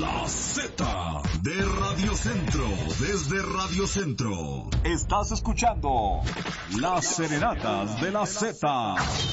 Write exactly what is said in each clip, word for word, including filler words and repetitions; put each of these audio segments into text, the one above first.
La Z de Radio Centro, desde Radio Centro. Estás escuchando Las Serenatas de la Z.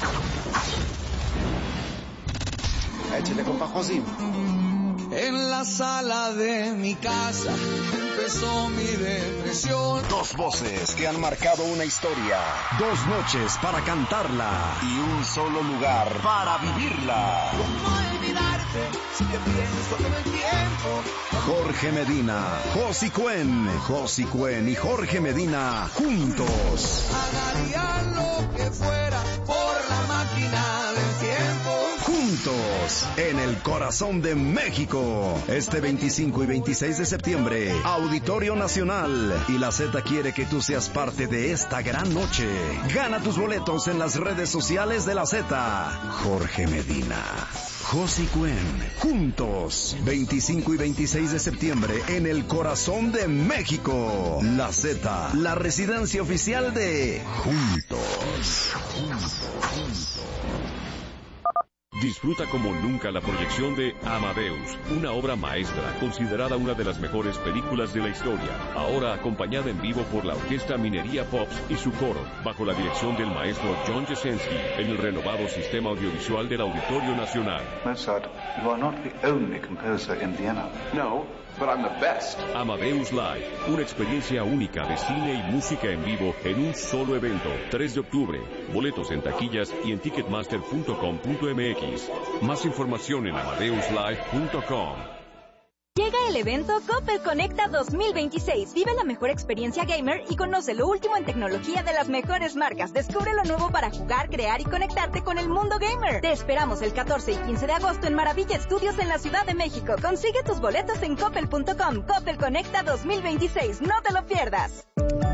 Échale, compa Josín. En la sala de mi casa empezó mi depresión. Dos voces que han marcado una historia. Dos noches para cantarla. Y un solo lugar para vivirla. ¿Cómo olvidarte si te pienso todo el tiempo? Jorge Medina, Josi Cuen, Josi Cuen y Jorge Medina juntos. Haría lo que fuera por la máquina del tiempo. Juntos, en el corazón de México. Este veinticinco y veintiséis de septiembre, Auditorio Nacional. Y la Z quiere que tú seas parte de esta gran noche. Gana tus boletos en las redes sociales de la Z. Jorge Medina, Josi Cuen, juntos, veinticinco y veintiséis de septiembre, en el corazón de México. La Z, la residencia oficial de Juntos. Juntos, juntos. Disfruta como nunca la proyección de Amadeus, una obra maestra considerada una de las mejores películas de la historia, ahora acompañada en vivo por la Orquesta Minería Pops y su coro, bajo la dirección del maestro John Jasenski, en el renovado sistema audiovisual del Auditorio Nacional. Mozart, you are not the only composer in Vienna. No, but I'm the best. Amadeus Live, una experiencia única de cine y música en vivo en un solo evento, tres de octubre. Boletos en taquillas y en ticketmaster punto com punto m x. Más información en amadeus live punto com. Llega el evento Coppel Conecta dos mil veintiséis. Vive la mejor experiencia gamer y conoce lo último en tecnología de las mejores marcas. Descubre lo nuevo para jugar, crear y conectarte con el mundo gamer. Te esperamos el catorce y quince de agosto en Maravilla Studios en la Ciudad de México. Consigue tus boletos en coppel punto com. Coppel Conecta dos mil veintiséis. No te lo pierdas.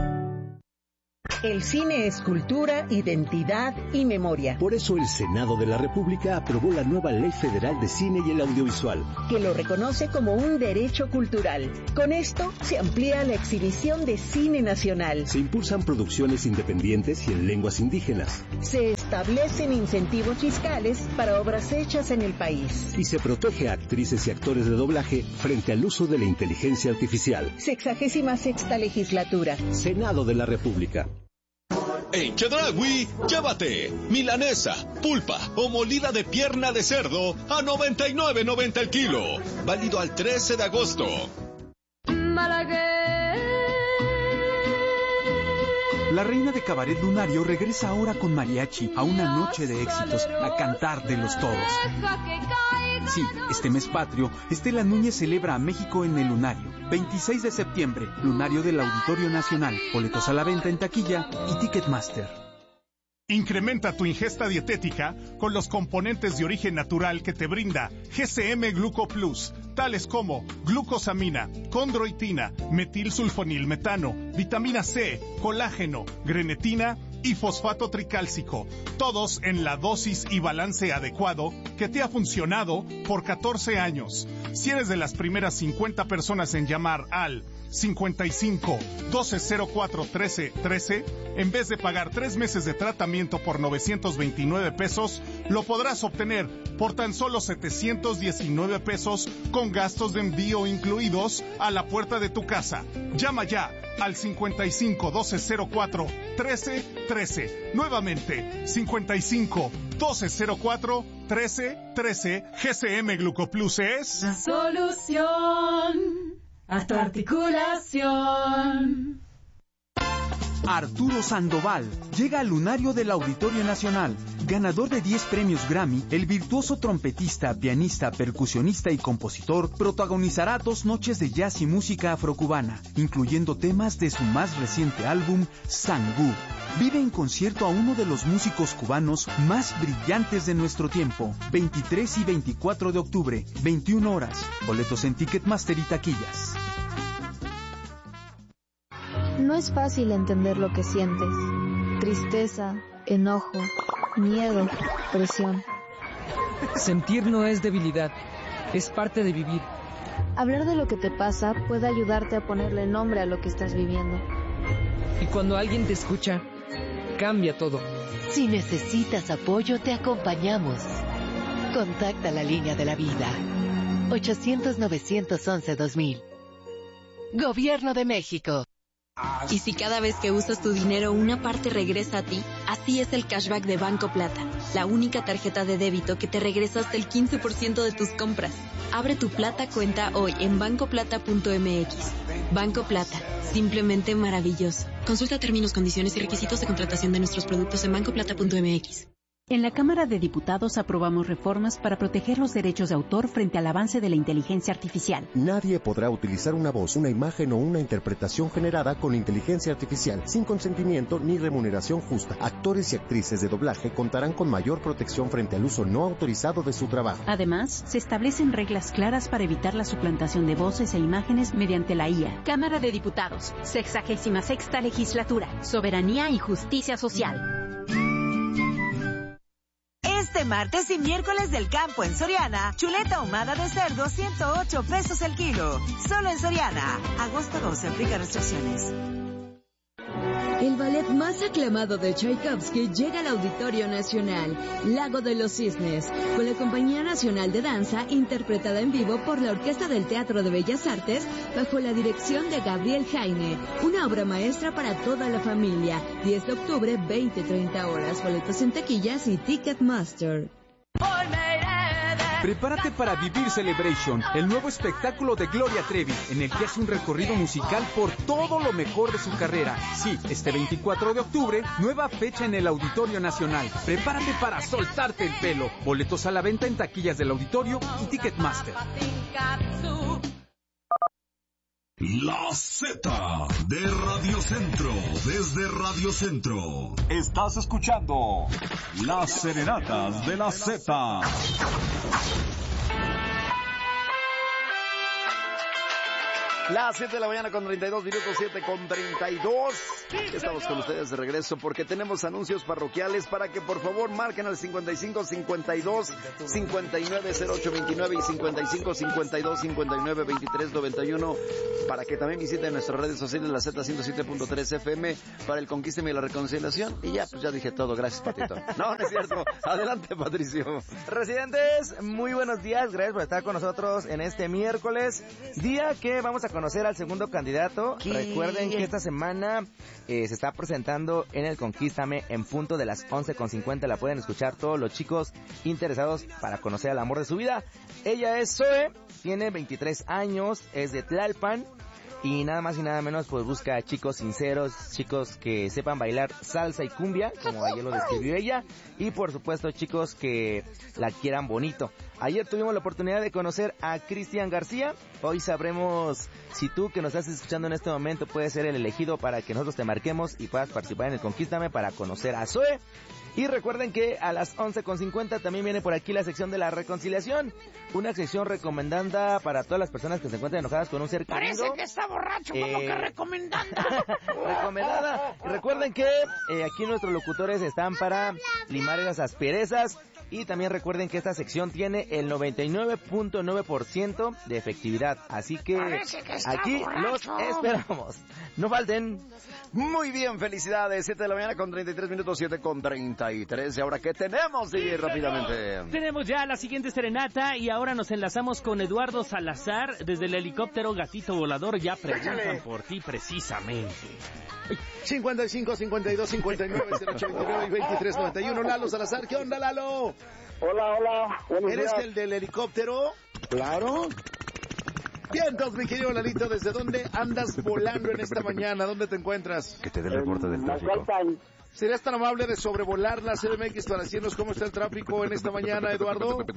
El cine es cultura, identidad y memoria. Por eso el Senado de la República aprobó la nueva Ley Federal de Cine y el Audiovisual, que lo reconoce como un derecho cultural. Con esto se amplía la exhibición de cine nacional. Se impulsan producciones independientes y en lenguas indígenas. Se establecen incentivos fiscales para obras hechas en el país. Y se protege a actrices y actores de doblaje frente al uso de la inteligencia artificial. Sexagésima sexta legislatura. Senado de la República. En Chedraui, llévate milanesa, pulpa o molida de pierna de cerdo a noventa y nueve noventa el kilo. Válido al trece de agosto. La reina de Cabaret Lunario regresa ahora con mariachi a una noche de éxitos, a cantar de los todos. Sí, este mes patrio, Estela Núñez celebra a México en el Lunario. veintiséis de septiembre, Lunario del Auditorio Nacional. Boletos a la venta en taquilla y Ticketmaster. Incrementa tu ingesta dietética con los componentes de origen natural que te brinda G C M Gluco Plus, tales como glucosamina, condroitina, metilsulfonilmetano, vitamina C, colágeno, grenetina y fosfato tricálcico, todos en la dosis y balance adecuado que te ha funcionado por catorce años. Si eres de las primeras cincuenta personas en llamar al cincuenta y cinco, doce cero cuatro, trece, trece, en vez de pagar tres meses de tratamiento por novecientos veintinueve pesos, lo podrás obtener por tan solo setecientos diecinueve pesos con gastos de envío incluidos a la puerta de tu casa. Llama ya al cincuenta y cinco, doce cero cuatro, trece, trece. Nuevamente, cincuenta y cinco, doce cero cuatro, trece, trece. G C M Glucoplus es la solución a tu articulación. Arturo Sandoval llega al Lunario del Auditorio Nacional. Ganador de diez premios Grammy, el virtuoso trompetista, pianista, percusionista y compositor protagonizará dos noches de jazz y música afrocubana, incluyendo temas de su más reciente álbum, Sangú. Vive en concierto a uno de los músicos cubanos más brillantes de nuestro tiempo. veintitrés y veinticuatro de octubre, veintiuna horas. Boletos en Ticketmaster y taquillas. No es fácil entender lo que sientes. Tristeza, enojo, miedo, presión. Sentir no es debilidad, es parte de vivir. Hablar de lo que te pasa puede ayudarte a ponerle nombre a lo que estás viviendo. Y cuando alguien te escucha, cambia todo. Si necesitas apoyo, te acompañamos. Contacta la línea de la vida. ochocientos, novecientos once, dos mil. Gobierno de México. Y si cada vez que usas tu dinero una parte regresa a ti, así es el cashback de Banco Plata, la única tarjeta de débito que te regresa hasta el quince por ciento de tus compras. Abre tu Plata cuenta hoy en banco plata punto m x. Banco Plata, simplemente maravilloso. Consulta términos, condiciones y requisitos de contratación de nuestros productos en banco plata punto m x. En la Cámara de Diputados aprobamos reformas para proteger los derechos de autor frente al avance de la inteligencia artificial. Nadie podrá utilizar una voz, una imagen o una interpretación generada con inteligencia artificial sin consentimiento ni remuneración justa. Actores y actrices de doblaje contarán con mayor protección frente al uso no autorizado de su trabajo. Además, se establecen reglas claras para evitar la suplantación de voces e imágenes mediante la I A. Cámara de Diputados, sexagésima sexta legislatura, soberanía y justicia social. Este martes y miércoles del campo en Soriana, chuleta ahumada de cerdo ciento ocho pesos el kilo. Solo en Soriana. Agosto doce, aplica restricciones. El ballet más aclamado de Tchaikovsky llega al Auditorio Nacional, Lago de los Cisnes, con la Compañía Nacional de Danza interpretada en vivo por la Orquesta del Teatro de Bellas Artes bajo la dirección de Gabriel Jaime. Una obra maestra para toda la familia. diez de octubre, veinte treinta horas. Boletos en taquillas y Ticketmaster. Prepárate para vivir Celebration, el nuevo espectáculo de Gloria Trevi, en el que hace un recorrido musical por todo lo mejor de su carrera. Sí, este veinticuatro de octubre, nueva fecha en el Auditorio Nacional. Prepárate para soltarte el pelo. Boletos a la venta en taquillas del auditorio y Ticketmaster. La Z de Radio Centro, desde Radio Centro. Estás escuchando Las Serenatas de la Z. Las siete de la mañana con treinta y dos minutos, siete con treinta y dos. Estamos con ustedes de regreso porque tenemos anuncios parroquiales para que por favor marquen al cincuenta y cinco, cincuenta y dos, cincuenta y nueve, cero ocho veintinueve y cincuenta y cinco, cincuenta y dos, cincuenta y nueve, veintitrés, noventa y uno para que también visiten nuestras redes sociales, la Z ciento siete punto tres F M para el Conquísteme y la Reconciliación. Y ya, pues ya dije todo. Gracias, Patito. No, no es cierto. Adelante, Patricio. Residentes, muy buenos días. Gracias por estar con nosotros en este miércoles, día que vamos a conocer al segundo candidato. ¿Qué? Recuerden que esta semana eh, se está presentando en el Conquístame en punto de las once con cincuenta. La pueden escuchar todos los chicos interesados para conocer al amor de su vida. Ella es Zoe, tiene veintitrés años, es de Tlalpan. Y nada más y nada menos, pues busca a chicos sinceros, chicos que sepan bailar salsa y cumbia, como ayer lo describió ella, y por supuesto chicos que la quieran bonito. Ayer tuvimos la oportunidad de conocer a Cristian García. Hoy sabremos si tú que nos estás escuchando en este momento puedes ser el elegido para que nosotros te marquemos y puedas participar en el Conquístame para conocer a Zoe. Y recuerden que a las once con cincuenta también viene por aquí la sección de la reconciliación. Una sección recomendanda para todas las personas que se encuentran enojadas con un ser querido. Parece que está borracho, como Eh, que recomendanda. recomendada. Recuerden que eh, aquí nuestros locutores están para limar esas asperezas. Y también recuerden que esta sección tiene el noventa y nueve punto nueve por ciento de efectividad. Así que, que aquí borracho. los esperamos. No falten. Muy bien, felicidades. siete de la mañana con treinta y tres minutos, siete con treinta y tres. ¿Y ahora qué tenemos, D J, rápidamente? Tenemos ya la siguiente serenata y ahora nos enlazamos con Eduardo Salazar. Desde el helicóptero Gatito Volador ya preguntan Échale. por ti precisamente. cincuenta y cinco, cincuenta y dos, cincuenta y nueve, cero ocho veintinueve y veintitrés noventa y uno. Lalo Salazar, ¿qué onda, Lalo? Hola, hola. Buenos ¿Eres días. el del helicóptero? Claro. Bien, entonces, mi querido Lalito, ¿desde dónde andas volando en esta mañana? ¿Dónde te encuentras? Que te dé el reporte del tráfico. ¿Serías tan amable de sobrevolar la C D M X para decirnos cómo está el tráfico en esta mañana, Eduardo? Pues,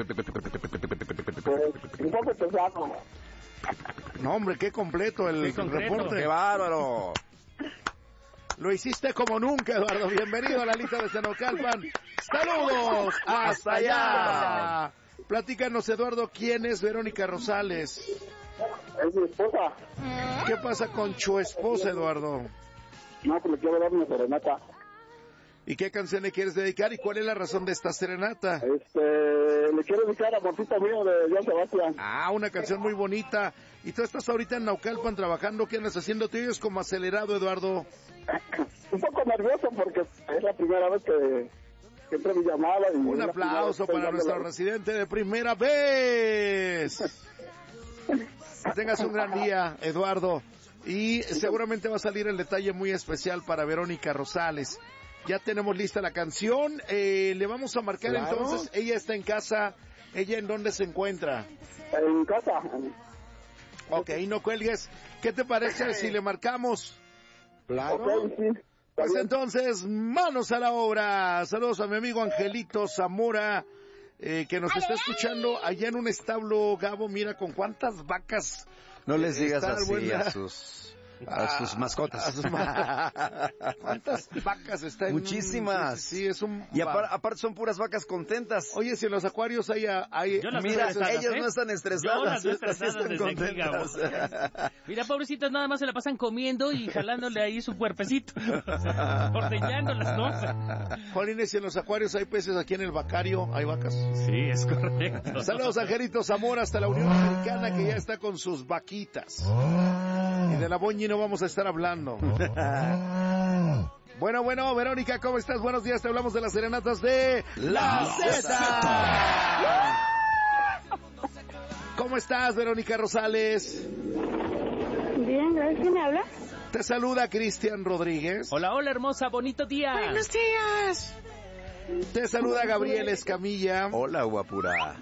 un poco pesado. No, hombre, qué completo el Qué concreto. reporte. ¡Qué bárbaro! Lo hiciste como nunca, Eduardo. Bienvenido a la lista de Naucalpan. ¡Saludos! ¡Hasta allá! Platícanos, Eduardo, ¿quién es Verónica Rosales? Es mi esposa. ¿Qué pasa con tu esposa, Eduardo? No, pues le quiero dar una serenata. ¿Y qué canción le quieres dedicar y cuál es la razón de esta serenata? Este, le quiero dedicar a Morcita Mío de Joan Sebastián. Ah, una canción muy bonita. ¿Y tú estás ahorita en Naucalpan trabajando? ¿Qué andas haciendo? Te oyes como acelerado, Eduardo. Un poco nervioso porque es la primera vez que, que entré mi llamada. Y Un aplauso para nuestro residente de primera vez. Que tengas un gran día, Eduardo. Y seguramente va a salir el detalle muy especial para Verónica Rosales. Ya tenemos lista la canción. Eh, le vamos a marcar claro. Entonces. Ella está en casa. ¿Ella en dónde se encuentra? En casa. Ok, no cuelgues. ¿Qué te parece si le marcamos? Claro. Okay, sí. Pues entonces, manos a la obra. Saludos a mi amigo Angelito Zamora, eh, que nos está escuchando allá en un establo, Gabo. Mira con cuántas vacas. No les digas así buena. a sus... A sus mascotas. A sus ma... ¿Cuántas vacas están? Muchísimas. Sí, sí, es un... Y apar, aparte son puras vacas contentas. Oye, si en los acuarios hay... hay... Mira, ellas ¿eh? no están estresadas. Yo las veo estresadas están contentas. Aquí, mira, pobrecitas, nada más se la pasan comiendo y jalándole ahí su cuerpecito. Ordeñándolas, ¿no? Jolines, si en los acuarios hay peces, aquí en el vacario hay vacas. Sí, es correcto. Saludos a Angelito Zamora hasta la Unión Americana, que ya está con sus vaquitas. Y de la Boñi no vamos a estar hablando. Bueno, bueno, Verónica, ¿cómo estás? Buenos días, te hablamos de las serenatas de La Z. ¿Cómo estás, Verónica Rosales? Bien, gracias. ¿Quién me habla? Te saluda Cristian Rodríguez. Hola, hola, hermosa, bonito día. Buenos días. Te saluda Gabriel Escamilla. Hola, guapura.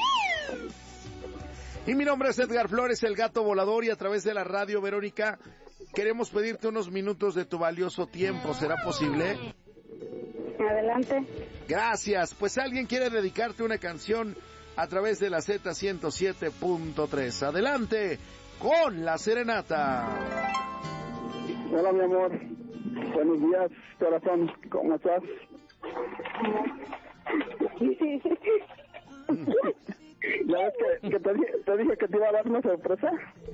Y mi nombre es Edgar Flores, el gato volador, y a través de la radio, Verónica, queremos pedirte unos minutos de tu valioso tiempo. ¿Será posible? Adelante. Gracias. Pues alguien quiere dedicarte una canción a través de la Z ciento siete punto tres. Adelante con la serenata. Hola, mi amor. Buenos días, corazón. ¿Cómo estás? ¿Ya ves que, que te, te dije que te iba a dar una sorpresa?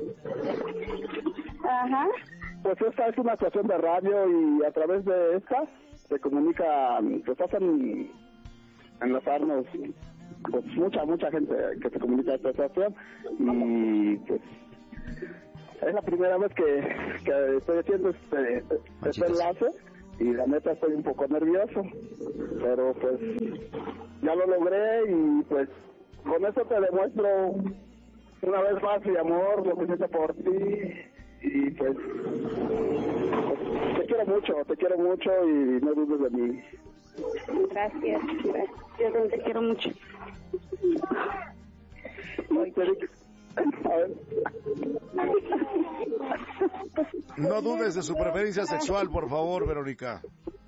Ajá. Pues esta es una estación de radio y a través de esta se comunica, pues hacen enlazarnos pues mucha, mucha gente que se comunica a esta estación y pues es la primera vez que, que estoy haciendo este, este enlace y la neta estoy un poco nervioso, pero pues ya lo logré y pues con eso te demuestro una vez más mi amor, lo que siento por ti y pues, pues te quiero mucho, te quiero mucho y no dudes de mí. Gracias, gracias. Yo también te quiero mucho. A ver. No dudes de su preferencia sexual, por favor, Verónica.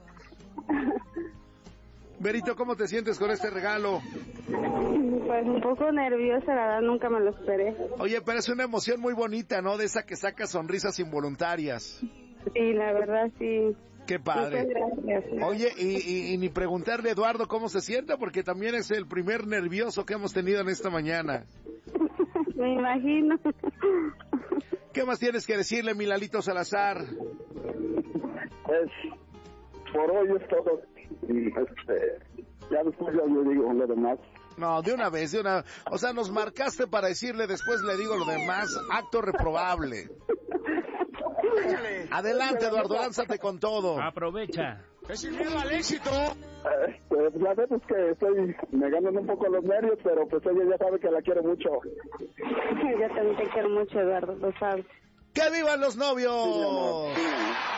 Berito, ¿cómo te sientes con este regalo? Pues un poco nerviosa, la verdad, nunca me lo esperé. Oye, pero es una emoción muy bonita, ¿no? De esa que saca sonrisas involuntarias. Sí, la verdad, sí. Qué padre. Muchas gracias. Oye, y, y, y ni preguntarle a Eduardo cómo se siente, porque también es el primer nervioso que hemos tenido en esta mañana. Me imagino. ¿Qué más tienes que decirle, mi Lalito Salazar? Pues, por hoy es todo. Y este, ya después ya le digo lo demás. No, de una vez, de una... O sea, nos marcaste para decirle, después le digo lo demás. Acto reprobable. Adelante, Eduardo, lánzate con todo. Aprovecha. ¡Es sin miedo al éxito! Eh, pues la verdad es que estoy negando un poco los nervios, pero pues ella ya sabe que la quiero mucho. Yo también te quiero mucho, Eduardo, lo sabes. ¡Que vivan los novios! Sí,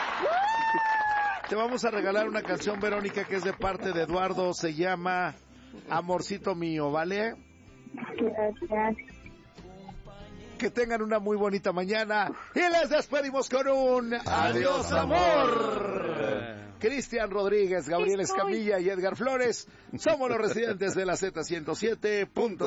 te vamos a regalar una canción, Verónica, que es de parte de Eduardo, se llama Amorcito Mío, ¿vale? Gracias. Que tengan una muy bonita mañana y les despedimos con un adiós, amor. Cristian Rodríguez, Gabriel Escamilla y Edgar Flores somos los residentes de la Z ciento siete punto